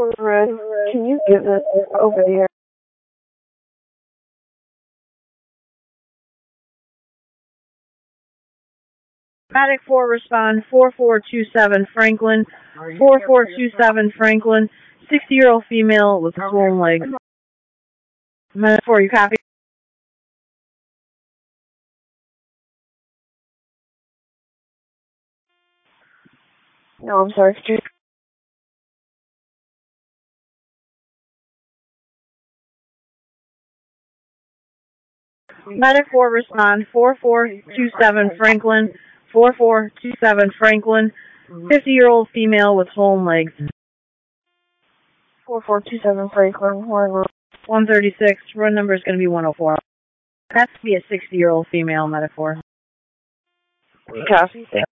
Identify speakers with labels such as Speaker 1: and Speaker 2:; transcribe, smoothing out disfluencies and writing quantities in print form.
Speaker 1: Red, can you get this over here?
Speaker 2: Medic 4 respond 4427 Franklin. 4427 Franklin. 60-year-old female with swollen legs. Medic 4, you copy?
Speaker 1: No, I'm sorry. Could you...
Speaker 2: Medic 4 respond 4427 Franklin. 4427 Franklin. 50-year-old female with swollen legs.
Speaker 1: 4427 Franklin, Horn
Speaker 2: 136. Run number is going to be 104. Has to be a 60-year-old female, Medic 4.
Speaker 1: Copy.